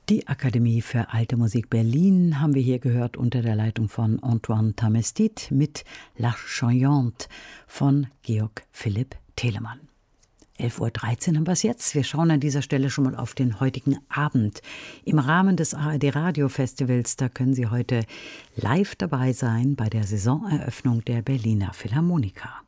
Die Akademie für Alte Musik Berlin haben wir hier gehört unter der Leitung von Antoine Tamestit mit La Chouillante von Georg Philipp Telemann. 11.13 Uhr haben wir es jetzt. Wir schauen an dieser Stelle schon mal auf den heutigen Abend. Im Rahmen des ARD Radio Festivals, da können Sie heute live dabei sein bei der Saisoneröffnung der Berliner Philharmoniker.